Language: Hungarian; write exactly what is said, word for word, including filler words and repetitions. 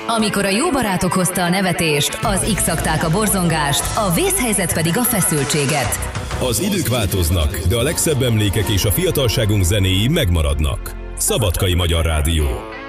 Amikor a jó barátok hozta a nevetést, az X-akták a borzongást, a vészhelyzet pedig a feszültséget. Az idők változnak, de a legszebb emlékek és a fiatalságunk zenéi megmaradnak. Szabadkai Magyar Rádió.